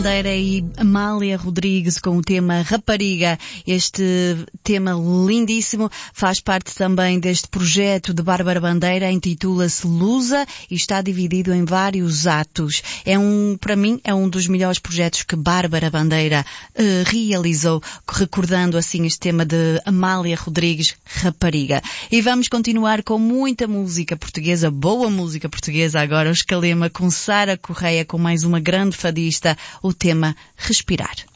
Bandeira e Amália Rodrigues com o tema Rapariga. Este tema lindíssimo faz parte também deste projeto de Bárbara Bandeira, intitula-se Lusa e está dividido em vários atos. Para mim, é um dos melhores projetos que Bárbara Bandeira realizou, recordando assim este tema de Amália Rodrigues, Rapariga. E vamos continuar com muita música portuguesa, boa música portuguesa agora, o Escalema com Sara Correia, com mais uma grande fadista, o tema Respirar.